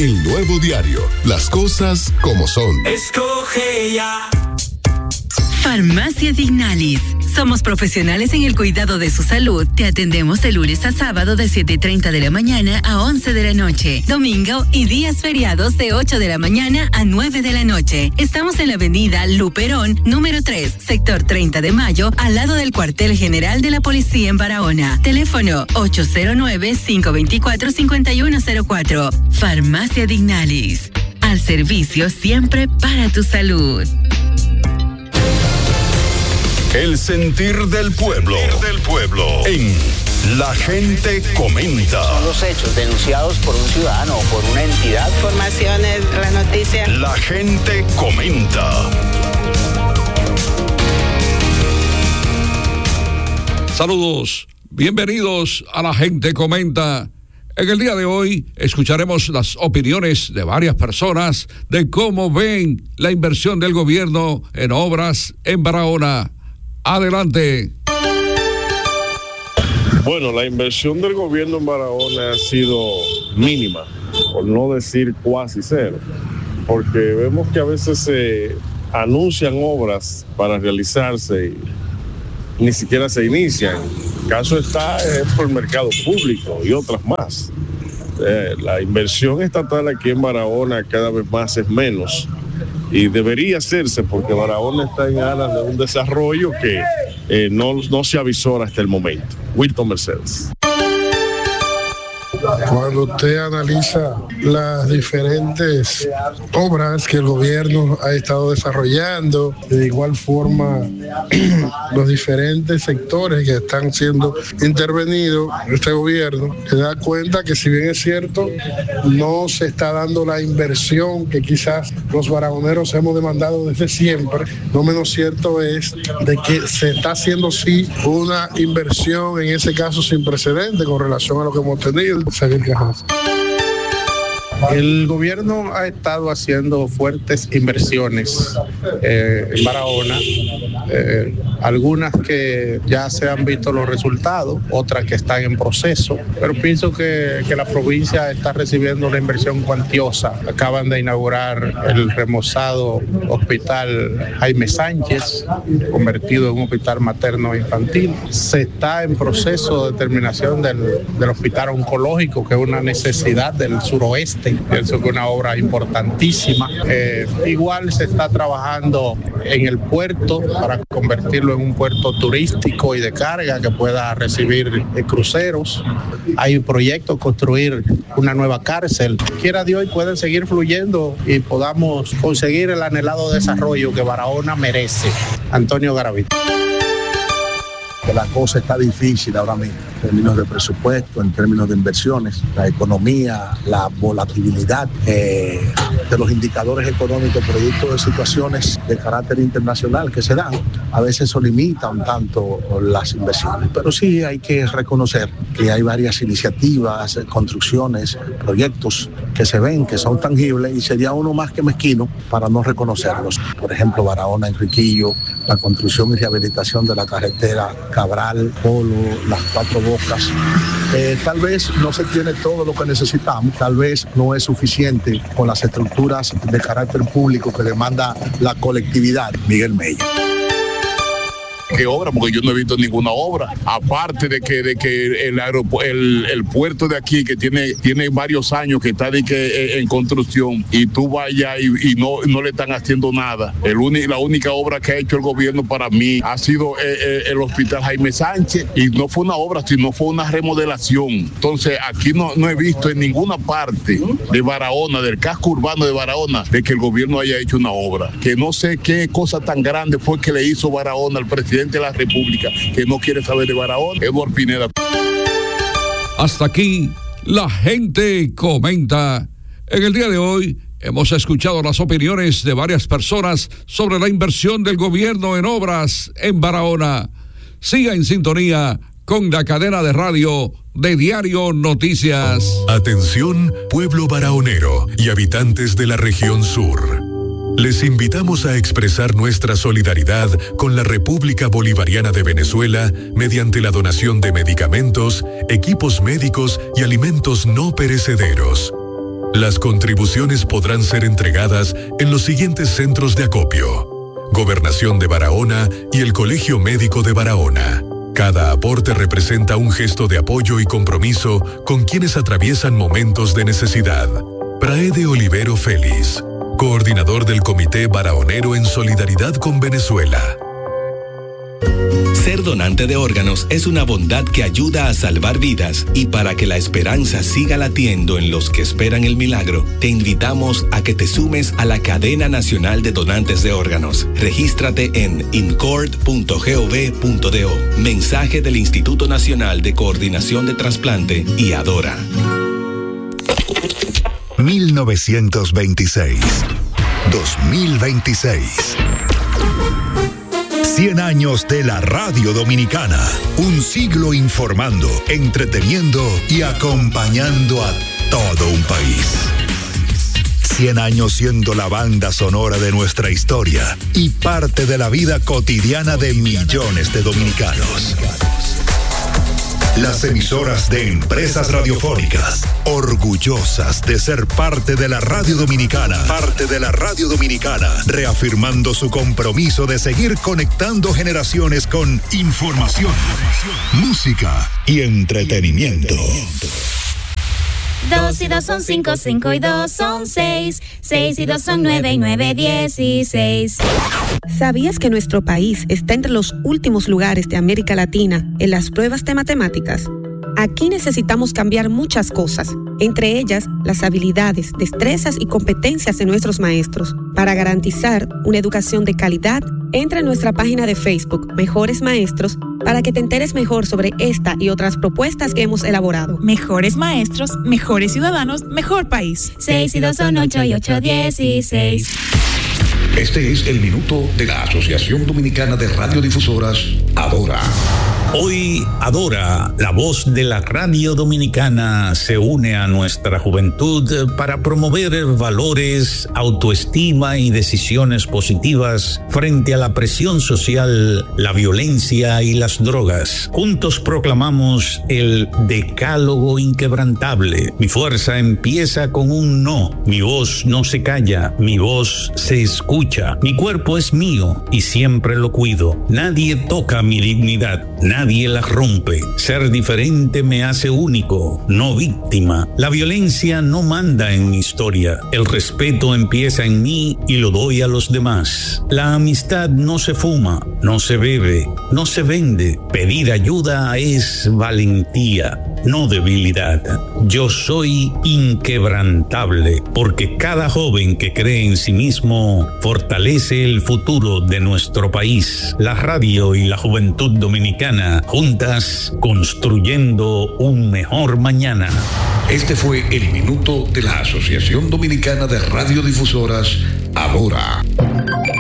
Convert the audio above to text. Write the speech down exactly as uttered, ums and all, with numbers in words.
El Nuevo Diario. Las cosas como son. Escoge ya. Farmacia Dignalis. Somos profesionales en el cuidado de su salud. Te atendemos de lunes a sábado de siete y treinta de la mañana a once de la noche. Domingo y días feriados de ocho de la mañana a nueve de la noche. Estamos en la avenida Luperón, número tres, sector treinta de mayo, al lado del cuartel general de la policía en Barahona. Teléfono ocho cero nueve, cinco dos cuatro, cinco uno cero cuatro. Farmacia Dignalis. Al servicio siempre para tu salud. El sentir del pueblo, del pueblo, en La Gente Comenta. Son los hechos denunciados por un ciudadano o por una entidad. Informaciones, la noticia. La Gente Comenta. Saludos, bienvenidos a La Gente Comenta. En el día de hoy escucharemos las opiniones de varias personas de cómo ven la inversión del gobierno en obras en Barahona. Adelante. Bueno, la inversión del gobierno en Barahona ha sido mínima, por no decir cuasi cero, porque vemos que a veces se anuncian obras para realizarse y ni siquiera se inician. El caso está es por el mercado público y otras más. Eh, la inversión estatal aquí en Barahona cada vez más es menos. Y debería hacerse porque Barahona está en aras de un desarrollo que eh, no, no se avisora hasta el momento. Wilton Mercedes. Cuando usted analiza las diferentes obras que el gobierno ha estado desarrollando, de igual forma los diferentes sectores que están siendo intervenidos en este gobierno, se da cuenta que si bien es cierto, no se está dando la inversión que quizás los barahoneros hemos demandado desde siempre, no menos cierto es de que se está haciendo sí una inversión, en ese caso sin precedente con relación a lo que hemos tenido. El gobierno ha estado haciendo fuertes inversiones eh, en Barahona, eh, algunas que ya se han visto los resultados, otras que están en proceso, pero pienso que, que la provincia está recibiendo una inversión cuantiosa. Acaban de inaugurar el remozado hospital Jaime Sánchez, convertido en un hospital materno infantil. Se está en proceso de terminación del, del hospital oncológico, que es una necesidad del suroeste. Pienso que es una obra importantísima. Eh, igual se está trabajando en el puerto para convertirlo en un puerto turístico y de carga que pueda recibir eh, cruceros. Hay proyectos construir una nueva cárcel. Quiera Dios y pueden seguir fluyendo y podamos conseguir el anhelado desarrollo que Barahona merece. Antonio Garavito. Que la cosa está difícil ahora mismo, en términos de presupuesto, en términos de inversiones, la economía, la volatilidad eh, de los indicadores económicos producto de situaciones de carácter internacional que se dan. A veces eso limita un tanto las inversiones, pero sí hay que reconocer que hay varias iniciativas, construcciones, proyectos que se ven, que son tangibles, y sería uno más que mezquino para no reconocerlos. Por ejemplo, Barahona, Enriquillo, la construcción y rehabilitación de la carretera Cabral, Polo, Las Cuatro Bocas. Eh, tal vez no se tiene todo lo que necesitamos, tal vez no es suficiente con las estructuras de carácter público que demanda la colectividad. Miguel Mella. ¿Qué obra? Porque yo no he visto ninguna obra, aparte de que de que el aeropu- el, el puerto de aquí que tiene tiene varios años que está de que eh, en construcción, y tú vayas y, y no no le están haciendo nada. El uni, la única obra que ha hecho el gobierno para mí ha sido eh, eh, el hospital Jaime Sánchez, y no fue una obra, sino fue una remodelación. Entonces aquí no, no he visto en ninguna parte de Barahona, del casco urbano de Barahona, de que el gobierno haya hecho una obra. Que no sé qué cosa tan grande fue que le hizo Barahona al presidente de la República, que no quiere saber de Barahona. Eduardo Pineda. Hasta aquí, La Gente Comenta. En el día de hoy hemos escuchado las opiniones de varias personas sobre la inversión del gobierno en obras en Barahona. Siga en sintonía con la cadena de radio de Diario Noticias. Atención, pueblo barahonero y habitantes de la región sur. Les invitamos a expresar nuestra solidaridad con la República Bolivariana de Venezuela mediante la donación de medicamentos, equipos médicos y alimentos no perecederos. Las contribuciones podrán ser entregadas en los siguientes centros de acopio: Gobernación de Barahona y el Colegio Médico de Barahona. Cada aporte representa un gesto de apoyo y compromiso con quienes atraviesan momentos de necesidad. Praede Olivero Félix, coordinador del Comité Barahonero en Solidaridad con Venezuela. Ser donante de órganos es una bondad que ayuda a salvar vidas, y para que la esperanza siga latiendo en los que esperan el milagro, te invitamos a que te sumes a la Cadena Nacional de Donantes de Órganos. Regístrate en incord punto gov punto do. Mensaje del Instituto Nacional de Coordinación de Trasplante y Adora. mil novecientos veintiséis. dos mil veintiséis. cien años de la radio dominicana. Un siglo informando, entreteniendo y acompañando a todo un país. cien años siendo la banda sonora de nuestra historia y parte de la vida cotidiana de millones de dominicanos. Las emisoras de Empresas Radiofónicas, orgullosas de ser parte de la radio dominicana, parte de la radio dominicana, reafirmando su compromiso de seguir conectando generaciones con información, música y entretenimiento. Dos y dos son cinco, cinco y dos son seis, seis y dos son nueve y nueve dieciséis. ¿Sabías que nuestro país está entre los últimos lugares de América Latina en las pruebas de matemáticas? Aquí necesitamos cambiar muchas cosas, entre ellas las habilidades, destrezas y competencias de nuestros maestros. Para garantizar una educación de calidad, entra en nuestra página de Facebook, Mejores Maestros, para que te enteres mejor sobre esta y otras propuestas que hemos elaborado. Mejores maestros, mejores ciudadanos, mejor país. Seis y dos son ocho y ocho dieciséis. Este es el minuto de la Asociación Dominicana de Radiodifusoras, Adora. Hoy Adora, la voz de la radio dominicana, se une a nuestra juventud para promover valores, autoestima y decisiones positivas frente a la presión social, la violencia y las drogas. Juntos proclamamos el decálogo inquebrantable. Mi fuerza empieza con un no. Mi voz no se calla, mi voz se escucha. Mi cuerpo es mío y siempre lo cuido. Nadie toca mi dignidad. Nadie la rompe. Ser diferente me hace único, no víctima. La violencia no manda en mi historia. El respeto empieza en mí y lo doy a los demás. La amistad no se fuma, no se bebe, no se vende. Pedir ayuda es valentía, no debilidad. Yo soy inquebrantable, porque cada joven que cree en sí mismo fortalece el futuro de nuestro país. La radio y la juventud dominicana, juntas construyendo un mejor mañana. Este fue el minuto de la Asociación Dominicana de Radiodifusoras, Adora.